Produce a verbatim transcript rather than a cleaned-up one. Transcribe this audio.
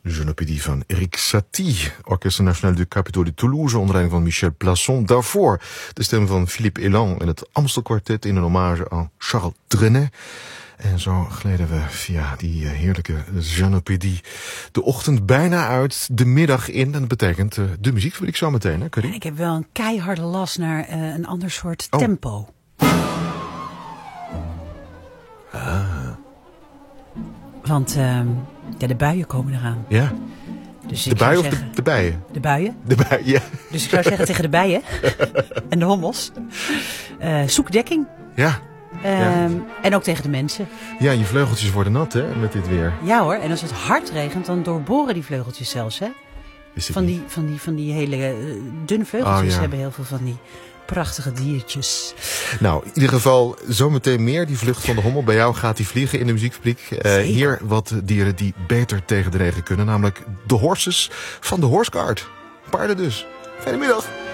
Je ne peux van Erik Satie, Orchestre National du Capitole de Toulouse, onder leiding van Michel Plasson. Daarvoor de stem van Philippe Elan en het Amstel Quartet in een hommage aan Charles Trenet. En zo gleden we via die heerlijke Je ne peux de ochtend bijna uit, de middag in. En dat betekent uh, de muziekfabriek zo meteen, hè, Karin? Ik heb wel een keiharde last naar uh, een ander soort oh. tempo. Ah. Want uh, ja, de buien komen eraan. Ja. Dus de ik buien of zeggen, de, de bijen? De buien. De buien, ja. Dus ik zou zeggen tegen de bijen en de hommels. Uh, zoek dekking. Ja. Um, ja. En ook tegen de mensen. Ja, je vleugeltjes worden nat, hè, met dit weer. Ja hoor, en als het hard regent, dan doorboren die vleugeltjes zelfs, hè. Van die, van, die, van die hele uh, dunne vleugeltjes oh, ja. hebben heel veel van die prachtige diertjes. Nou, in ieder geval zometeen meer. Die vlucht van de hommel. Bij jou gaat die vliegen in de muziekfabriek. Uh, hier wat dieren die beter tegen de regen kunnen. Namelijk de horses van de Horse Guard. Paarden dus. Fijne middag.